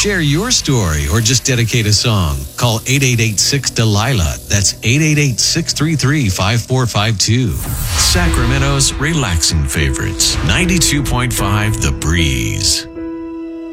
Share your story or just dedicate a song. Call 888-6-DELILA. That's 888-633-5452. Sacramento's relaxing favorites. 92.5 The Breeze.